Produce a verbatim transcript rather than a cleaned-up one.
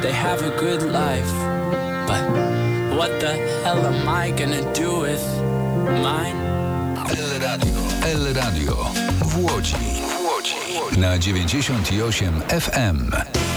they have a good life. But what the hell am I gonna do with mine? El Radio. El Radio w Łodzi. W Łodzi. Na dziewięćdziesiąt osiem F M.